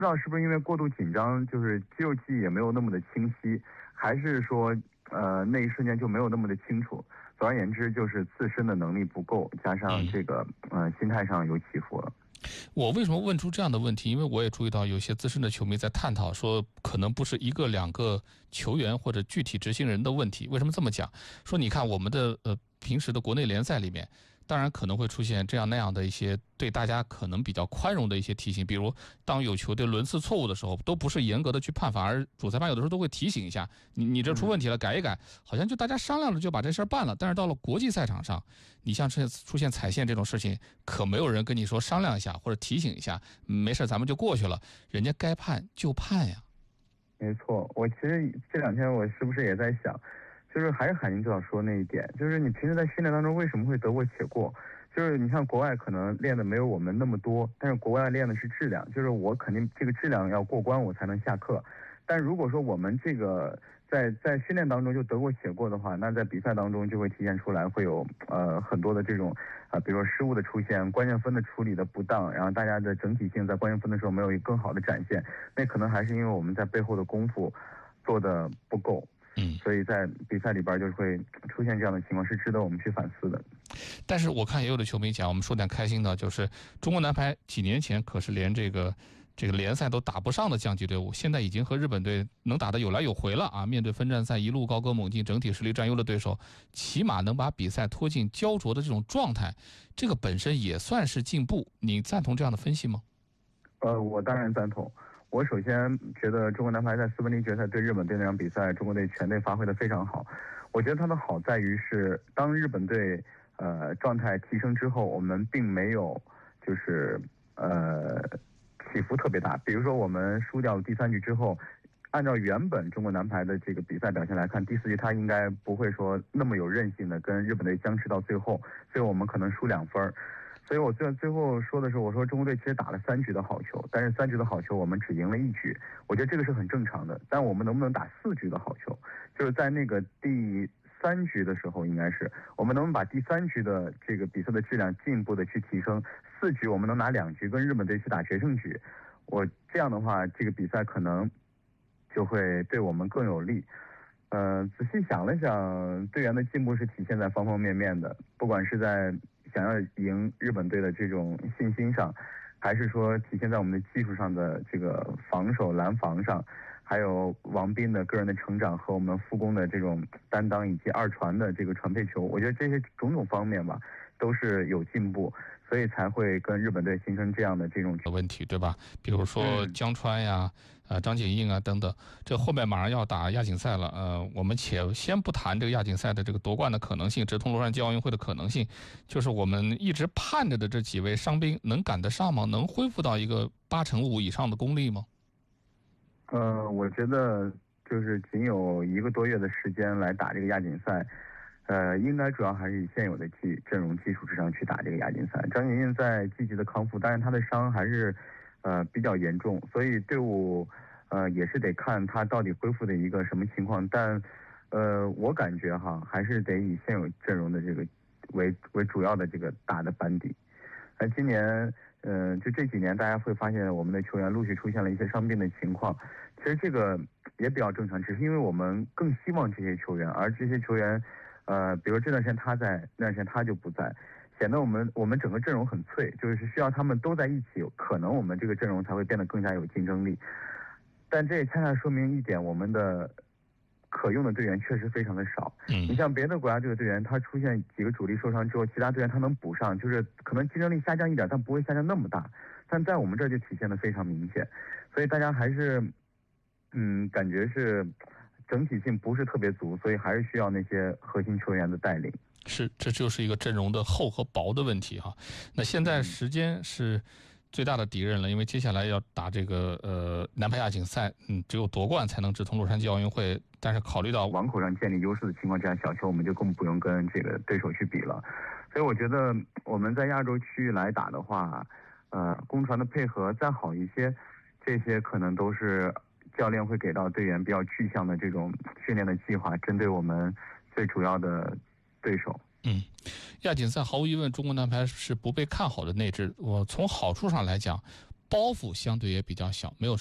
不知道是不是因为过度紧张，就是肌肉记忆也没有那么的清晰，还是说那一瞬间就没有那么的清楚。总而言之，就是自身的能力不够，加上这个心态上有起伏了。 我为什么问出这样的问题？因为我也注意到有些资深的球迷在探讨说，可能不是一个两个球员或者具体执行人的问题。为什么这么讲？说你看我们的平时的国内联赛里面，当然可能会出现这样那样的一些对大家可能比较宽容的一些提醒，比如当有球队轮次错误的时候，都不是严格的去判罚，而主裁判有的时候都会提醒一下你这出问题了，改一改，好像就大家商量了就把这事儿办了。但是到了国际赛场上，你像出现踩线这种事情，可没有人跟你说商量一下或者提醒一下，没事咱们就过去了，人家该判就判呀。 没错，我其实这两天我是不是也在想，就是还是海宁指导说那一点，就是你平时在训练当中为什么会得过且过？就是你像国外可能练的没有我们那么多，但是国外练的是质量，就是我肯定这个质量要过关我才能下课。但如果说我们这个在训练当中就得过且过的话，那在比赛当中就会体现出来，会有很多的这种比如说失误的出现，关键分的处理的不当，然后大家的整体性在关键分的时候没有一个更好的展现，那可能还是因为我们在背后的功夫做的不够。所以在比赛里边就会出现这样的情况，是值得我们去反思的。 但是我看也有的球迷讲，我们说点开心的，就是中国男排几年前可是连这个联赛都打不上的降级队伍，现在已经和日本队能打得有来有回了啊！面对分站赛一路高歌猛进、整体实力占优的对手，起码能把比赛拖进焦灼的这种状态，这个本身也算是进步。你赞同这样的分析吗？ 我当然赞同。我首先觉得中国男排在4分之一决赛对日本队那场比赛，中国队全队发挥得非常好。我觉得它的好在于是，当日本队状态提升之后，我们并没有就是起伏特别大。比如说我们输掉了第3局之后，按照原本中国男排的这个比赛表现来看，第4局他应该不会说那么有韧性的跟日本队僵持到最后，所以我们可能输2分。所以我最后说的是，我说中国队其实打了3局的好球，但是3局的好球我们只赢了1局，我觉得这个是很正常的。但我们能不能打4局的好球，就是在那个第3局的时候，应该是我们能不能把第3局的这个比赛的质量进一步的去提升，4局我们能拿2局跟日本队去打决胜局，我这样的话这个比赛可能就会对我们更有利。仔细想了想，队员的进步是体现在方方面面的，不管是在想要赢日本队的这种信心上，还是说体现在我们的技术上的这个防守拦防上，还有王斌的个人的成长和我们副攻的这种担当，以及2传的这个传配球，我觉得这些种种方面吧都是有进步，所以才会跟日本队形成这样的这种问题，对吧？比如说江川呀、张景硬啊等等，这后面马上要打亚锦赛了。我们先不谈这个亚锦赛的这个夺冠的可能性，直通洛杉矶奥运会的可能性，就是我们一直盼着的这几位伤兵能赶得上吗？能恢复到一个85%以上的功力吗？ 我觉得就是仅有1个多月的时间来打这个亚锦赛。应该主要还是以现有的阵容基础之上去打这个亚锦赛。张景硬在积极的康复，但是他的伤还是比较严重，所以队伍也是得看他到底恢复的一个什么情况。但我感觉还是得以现有阵容的这个为主要的这个大的班底。今年就这几年大家会发现我们的球员陆续出现了一些伤病的情况，其实这个也比较正常，只是因为我们更希望这些球员，而这些球员比如这段时间他在，那段时间他就不在，显得我们整个阵容很脆，就是需要他们都在一起，可能我们这个阵容才会变得更加有竞争力。但这也恰恰说明一点，我们的可用的队员确实非常的少。你像别的国家队的队员，他出现几个主力受伤之后，其他队员他能补上，就是可能竞争力下降一点，但不会下降那么大。但在我们这儿就体现得非常明显，所以大家还是感觉是整体性不是特别足，所以还是需要那些核心球员的带领。 是，这就是一个阵容的厚和薄的问题哈。那现在时间是最大的敌人了，因为接下来要打这个男排亚锦赛，只有夺冠才能直通洛杉矶奥运会。但是考虑到网口上建立优势的情况下，小球我们就更不用跟这个对手去比了。所以我觉得我们在亚洲区域来打的话，攻传的配合再好一些，这些可能都是教练会给到队员比较具象的这种训练的计划，针对我们最主要的对手。 亚锦赛毫无疑问中国男排是不被看好的内置。我从好处上来讲， 包袱相对也比较小，没有